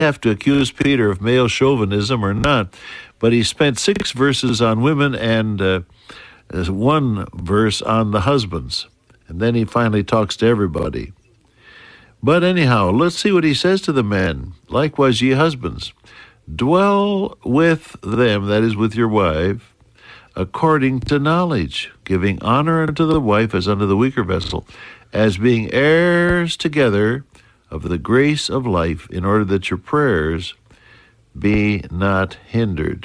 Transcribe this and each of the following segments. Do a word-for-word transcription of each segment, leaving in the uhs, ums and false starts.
have to accuse Peter of male chauvinism or not, but he spent six verses on women and uh, one verse on the husbands. And then he finally talks to everybody. But anyhow, let's see what he says to the men. Likewise, ye husbands, dwell with them, that is, with your wife, according to knowledge, giving honor unto the wife as unto the weaker vessel, as being heirs together of the grace of life, in order that your prayers be not hindered.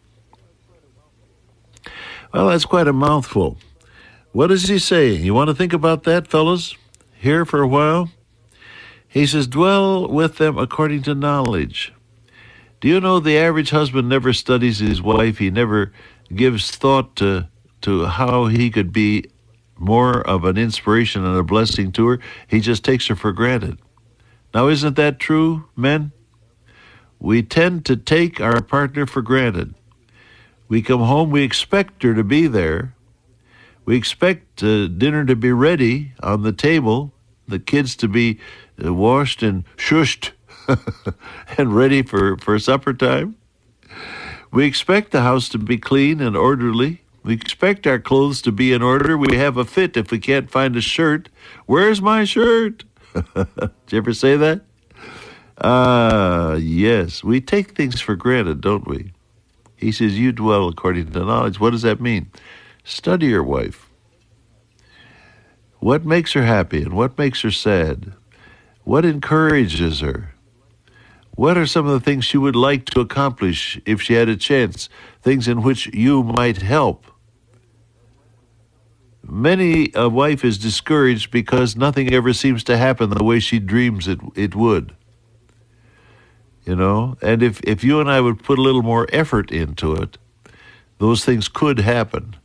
Well, that's quite a mouthful. What does he say? You want to think about that, fellas, here for a while? He says, dwell with them according to knowledge. Do you know the average husband never studies his wife? He never gives thought to, to how he could be more of an inspiration and a blessing to her. He just takes her for granted. Now, isn't that true, men? We tend to take our partner for granted. We come home, we expect her to be there. We expect uh, dinner to be ready on the table, the kids to be uh, washed and shushed and ready for, for supper time. We expect the house to be clean and orderly. We expect our clothes to be in order. We have a fit if we can't find a shirt. Where's my shirt? Did you ever say that? Ah, uh, yes. We take things for granted, don't we? He says, you dwell according to knowledge. What does that mean? Study your wife. What makes her happy and what makes her sad? What encourages her? What are some of the things she would like to accomplish if she had a chance? Things in which you might help. Many a wife is discouraged because nothing ever seems to happen the way she dreams it, it would. You know, and if, if you and I would put a little more effort into it, those things could happen.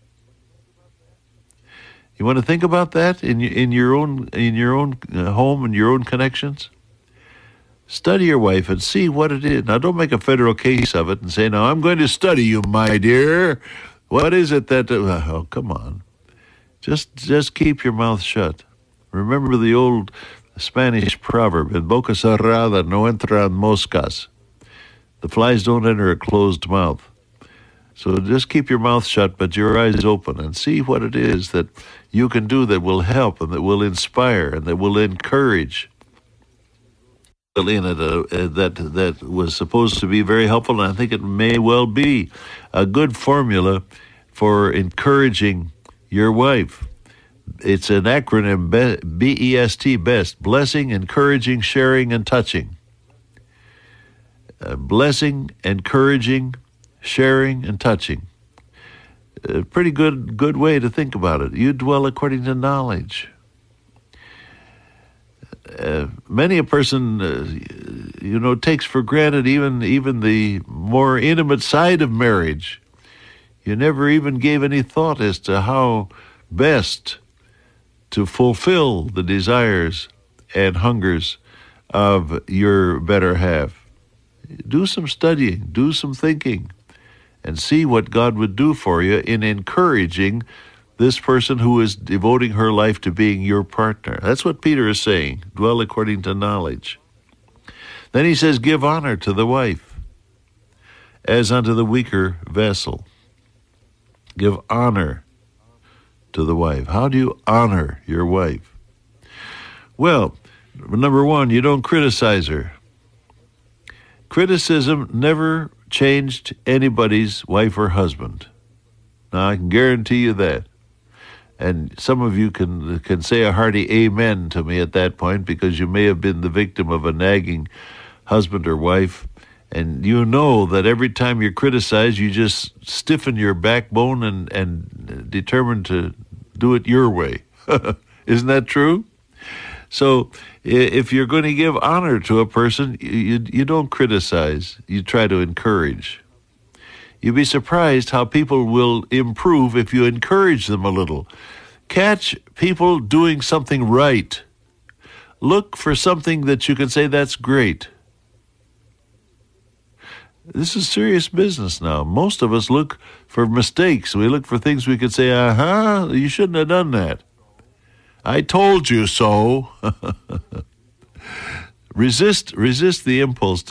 You want to think about that in in your own in your own home and your own connections? Study your wife and see what it is. Now, don't make a federal case of it and say, "Now, I'm going to study you, my dear. What is it that?" Oh, come on. Just just keep your mouth shut. Remember the old Spanish proverb, en boca cerrada no entran moscas. The flies don't enter a closed mouth. So just keep your mouth shut, but your eyes open, and see what it is that you can do that will help and that will inspire and that will encourage. In it, uh, that that was supposed to be very helpful, and I think it may well be a good formula for encouraging your wife. It's an acronym, B E S T, BEST, blessing, encouraging, sharing, and touching. Uh, blessing, encouraging, sharing, and touching. A pretty good good way to think about it. You dwell according to knowledge. Uh, many a person, uh, you know, takes for granted even even the more intimate side of marriage. You never even gave any thought as to how best to fulfill the desires and hungers of your better half. Do some studying, do some thinking, and see what God would do for you in encouraging this person who is devoting her life to being your partner. That's what Peter is saying. Dwell according to knowledge. Then he says, give honor to the wife as unto the weaker vessel. Give honor to the wife. How do you honor your wife? Well, number one, you don't criticize her. Criticism never changed anybody's wife or husband. Now, I can guarantee you that. And some of you can can say a hearty amen to me at that point, because you may have been the victim of a nagging husband or wife, and you know that every time you're criticized, you just stiffen your backbone and, and determine to do it your way. Isn't that true? So if you're going to give honor to a person, you, you don't criticize. You try to encourage. You'd be surprised how people will improve if you encourage them a little. Catch people doing something right. Look for something that you can say, that's great. This is serious business now. Most of us look for mistakes. We look for things we could say, uh-huh, you shouldn't have done that. I told you so. Resist resist the impulse to